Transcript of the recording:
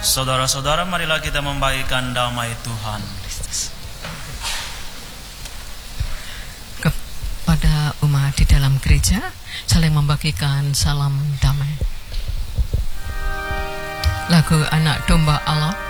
Saudara-saudara, marilah kita membagikan damai Tuhan. Kepada umat di dalam gereja, saling membagikan salam damai. Lagu Anak Domba Allah